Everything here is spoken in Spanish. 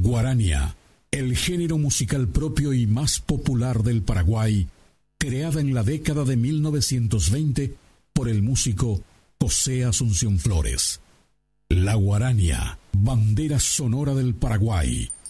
Guarania, el género musical propio y más popular del Paraguay, creada en la década de 1920 por el músico José Asunción Flores. La guarania, bandera sonora del Paraguay.